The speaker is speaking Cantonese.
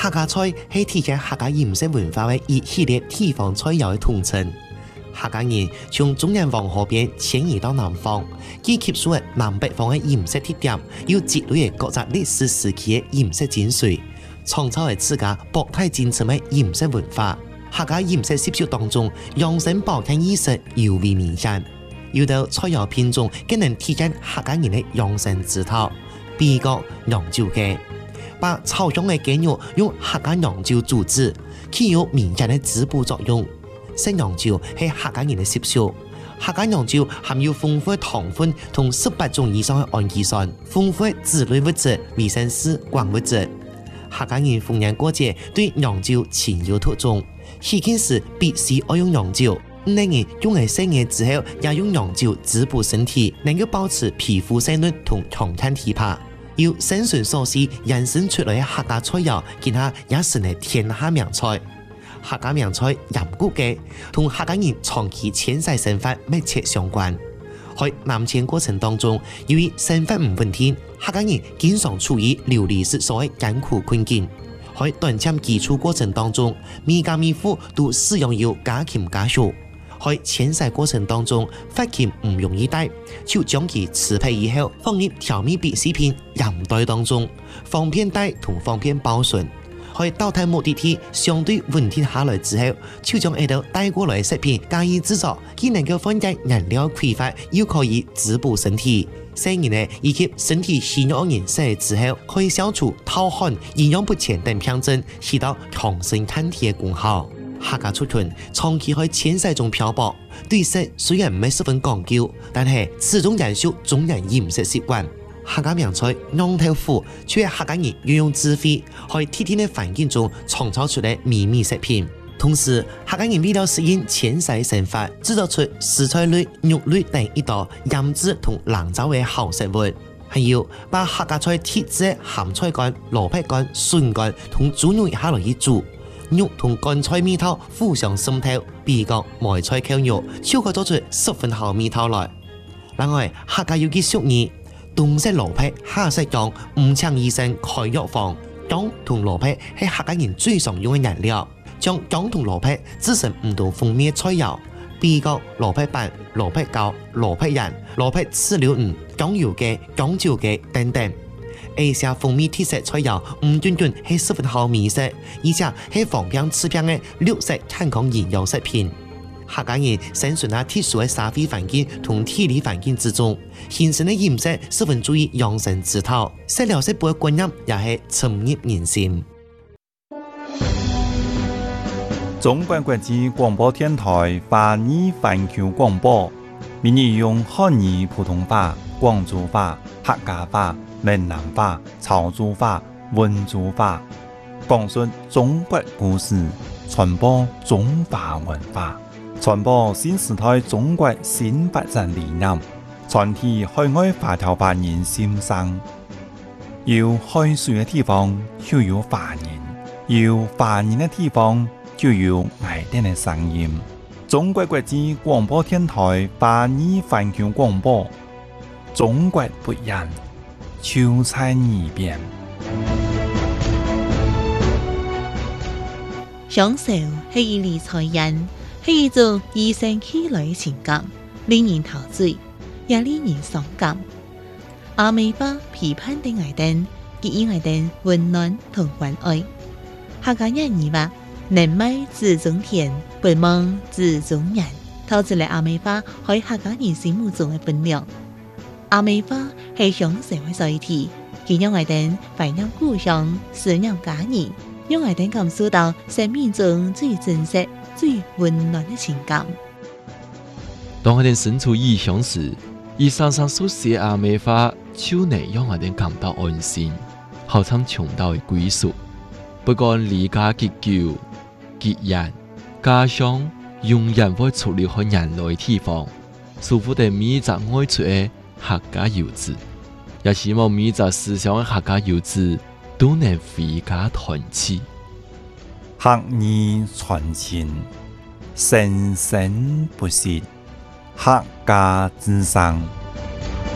客家菜是体现客家饮食文化的一系列地方菜肴的统称。客家人从中原黄河边迁移到南方，既吸收了南北方的饮食特点，又积累了各个历史时期的饮食精髓，创造了自家博大精深的饮食文化。客家饮食习俗当中，养生保健意识尤为明显。有的菜肴品种更能体现客家人的养生之道，比如讲酿酒鸡，把炒香的鸡肉用客家酿酒煮制，具有明显的滋补作用。食酿酒是客家人的习俗，客家酿酒含有丰富的糖分同18种以上的氨基酸，丰富的脂类物质、维生素、矿物质。客家人逢年过节对酿酒情有独钟，喜庆时必须要用酿酒。那人用来食嘢之後，也用釀酒滋補身體，能夠保持皮膚細嫩同強健體魄。由生存所需衍生出來嘅客家菜肴，其他也成為天下名菜。客家名菜鹽焗雞同客家人長期遷徙生活密切相關。喺南遷過程當中，由於生活唔穩定，客家人經常處於流離失所嘅艱苦困境。喺短暫基礎過程當中，每家每戶都使用有家禽家畜。喺遷徙過程當中，發現唔容易帶，就將其刺皮以後放入調味必需品鹽袋當中，方便帶同方便保存。喺到達目的地相對穩定下來之後，就將呢度帶過來嘅食品加以製作，既能夠分解燃料揮發，又可以滋補身體。成人呢以及身體虛弱人食之後，可以消除盜汗、營養不全等病症，起到強身健體嘅功效。客家族群長期喺遷徙中漂泊，對食雖然唔係十分講究，但係始終延續中原飲食習慣。客家名菜釀豆腐，卻係客家人運用智慧，喺特定嘅環境中創造出嚟美味食品。同時，客家人為了適應遷徙生活，製作出蔬菜類、肉類等一道醃製同冷炒嘅好食物。還有把客家菜特製鹹菜乾、蘿蔔乾、筍乾同豬肉一下落去煮。肉同乾菜味道互相滲透，比如講梅菜扣肉，就可做出十分好味道來。另外，客家有句俗語：冬食蘿蔔，夏食薑，唔請醫生開藥方。薑同蘿蔔係客家人最常用嘅原料，將薑同蘿蔔製成唔同風味嘅菜肴，比如講蘿蔔飯、蘿蔔糕、蘿蔔仁、蘿蔔豉料魚、薑油雞、薑椒雞等等。呢些風味特色菜肴唔單單係十分好味食，而且係方便吃便嘅綠色健康營養食品。客家人生存喺特殊嘅社會環境同地理環境之中，形成嘅飲食十分注意養生之道，食療食補嘅觀念也係深入人心。 中國國際廣播電台華語環球廣播，每日用漢語、普通話、廣州話、客家話、閩南話、潮州話、溫州話，講述中國故事，傳播中華文化，傳播新時代中國新發展理念，傳遞海外華僑華人心聲。有海水嘅地方就有華人，有華人嘅地方就有愛哋嘅聲音。中國國際廣播電台華語環球廣播，中國不一樣，就在耳邊。 享受係一類財人，係一種與生俱來嘅情感，令人陶醉，也令人傷感。阿美巴批判的愛燈，給予愛燈溫暖同關愛。客家人語話：能賣自種田，不忘自種人，透出嚟阿美巴喺客家人心目中嘅分量。阿美巴係享受嘅載體，佢讓愛燈懷念故鄉，思念家人，讓愛燈感受到生命中最真實、最溫暖嘅情感。 當愛燈身處異鄉時，以常常書寫阿美巴，就能讓愛燈感到安心，好像尋到嘅歸屬。不管離家結久、結緣，家鄉永遠會出離開人類地方，祝福的每一個愛出嘅客家遊子，也希望每一個思想嘅客家遊子都能回家團聚。 客語傳情，生生不息，客家之聲。